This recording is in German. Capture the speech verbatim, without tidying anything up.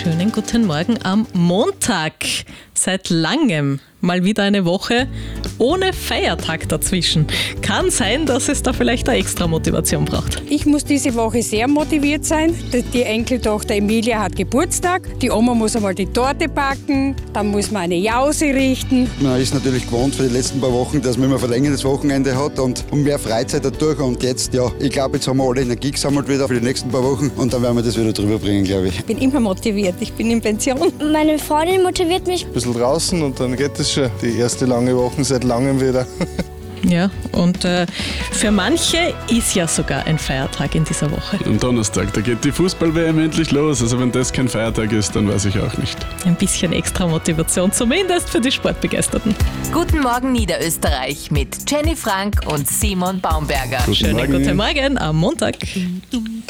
Schönen guten Morgen am Montag. Seit langem mal wieder eine Woche ohne Feiertag dazwischen. Kann sein, dass es da vielleicht eine extra Motivation braucht. Ich muss diese Woche sehr motiviert sein. Die Enkeltochter Emilia hat Geburtstag. Die Oma muss einmal die Torte backen. Dann muss man eine Jause richten. Man ist natürlich gewohnt für die letzten paar Wochen, dass man immer ein verlängertes Wochenende hat und, und mehr Freizeit dadurch. Und jetzt, ja, ich glaube, jetzt haben wir alle Energie gesammelt wieder für die nächsten paar Wochen und dann werden wir das wieder drüber bringen, glaube ich. Ich bin immer motiviert. Ich bin in Pension. Meine Freundin motiviert mich. Ein bisschen draußen und dann geht es schon. Die erste lange Woche seit langem wieder. Ja, und äh, für manche ist ja sogar ein Feiertag in dieser Woche. Am Donnerstag, da geht die Fußball-W M endlich los. Also wenn das kein Feiertag ist, dann weiß ich auch nicht. Ein bisschen extra Motivation, zumindest für die Sportbegeisterten. Guten Morgen Niederösterreich mit Jenny Frank und Simon Baumberger. Guten Schönen Morgen. guten Morgen am Montag.